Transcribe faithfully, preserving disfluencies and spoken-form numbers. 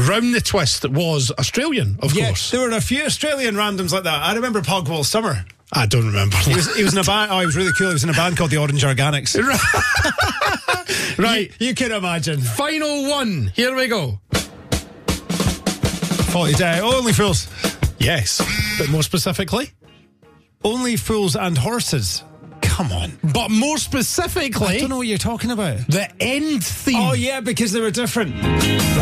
round the twist was Australian, of Yeah, course. there were a few Australian randoms like that. I remember Pogwell Summer. I don't remember. He was, he was in a band. Oh, he was really cool. He was in a band called the Orange Organics. Right. You, you can imagine. Final one. Here we go. forty day. Only Fools. Yes. But more specifically? Only Fools and Horses. Come on. But more I specifically, don't know what you're talking about. the end theme. Oh, yeah, because they were different.